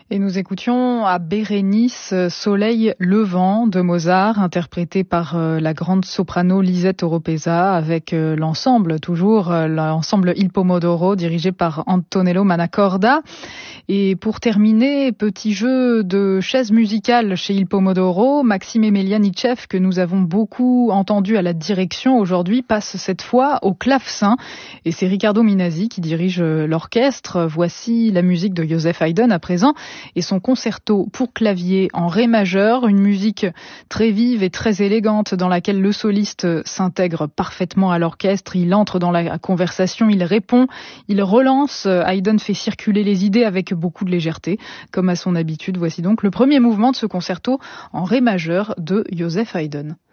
Et nous écoutions à Bérénice Soleil levant de Mozart, interprété par la grande soprano Lisette Oropesa, avec l'ensemble Il Pomodoro, dirigé par Antonello Manacorda. Et pour terminer, petit jeu de chaises musicales chez Il Pomodoro, Maxime Emelianitchev, que nous avons beaucoup entendu à la direction aujourd'hui, passe cette fois au clavecin. Et c'est Riccardo Minasi qui dirige l'orchestre. Voici la musique de Joseph Haydn à présent, et son concerto pour clavier en ré majeur, une musique très vive et très élégante dans laquelle le soliste s'intègre parfaitement à l'orchestre, il entre dans la conversation, il répond, il relance. Haydn fait circuler les idées avec beaucoup de légèreté, comme à son habitude. Voici donc le premier mouvement de ce concerto en ré majeur de Joseph Haydn.